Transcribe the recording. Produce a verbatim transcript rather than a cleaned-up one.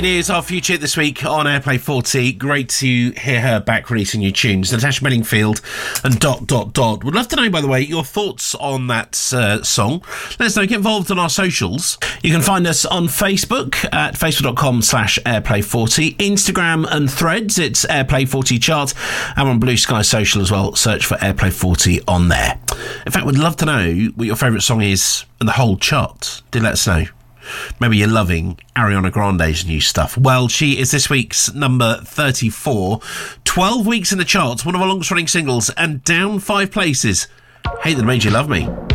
Jane is our future this week on Airplay forty. Great to hear her back releasing new tunes. Natasha Bedingfield and dot, dot, dot. Would love to know, by the way, your thoughts on that uh, song. Let us know. Get involved on our socials. You can find us on Facebook at facebook.com slash Airplay forty. Instagram and Threads, it's Airplay forty Chart. And on Blue Sky Social as well. Search for Airplay forty on there. In fact, we'd love to know what your favourite song is in the whole chart. Do let us know. Maybe you're loving Ariana Grande's new stuff. Well, she is this week's number thirty-four. twelve weeks in the charts, one of our longest running singles, and down five places. Hate That Made You Love Me.